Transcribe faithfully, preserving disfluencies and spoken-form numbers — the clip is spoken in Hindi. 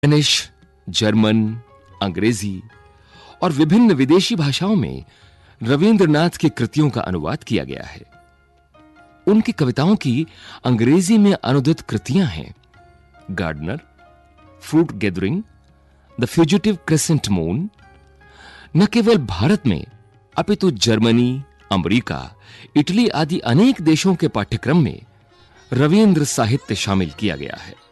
स्पेनिश, जर्मन, अंग्रेजी और विभिन्न विदेशी भाषाओं में रवींद्रनाथ की कृतियों का अनुवाद किया गया है। उनकी कविताओं की अंग्रेजी में अनुदित कृतियां हैं gardener, fruit gathering, the fugitive crescent moon. न केवल भारत में अपितु जर्मनी, अमेरिका, इटली आदि अनेक देशों के पाठ्यक्रम में रवींद्र साहित्य शामिल किया गया है।